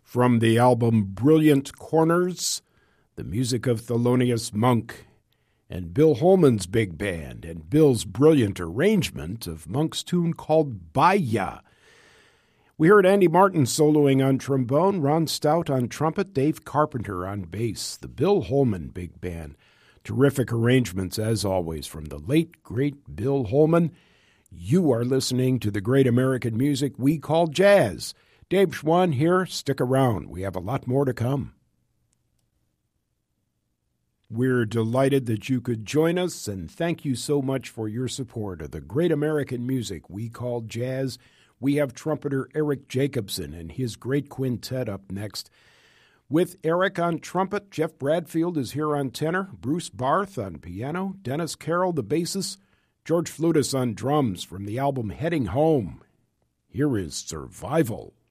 From the album Brilliant Corners, the music of Thelonious Monk and Bill Holman's big band, and Bill's brilliant arrangement of Monk's tune called Baya. We heard Andy Martin soloing on trombone, Ron Stout on trumpet, Dave Carpenter on bass, the Bill Holman big band. Terrific arrangements, as always, from the late, great Bill Holman. You are listening to the great American music we call jazz. Dave Schwann here. Stick around. We have a lot more to come. We're delighted that you could join us, and thank you so much for your support of the great American music we call jazz. We have trumpeter Eric Jacobson and his great quintet up next. With Eric on trumpet, Jeff Bradfield is here on tenor, Bruce Barth on piano, Dennis Carroll, the bassist, George Flutis on drums from the album Heading Home. Here is Survival.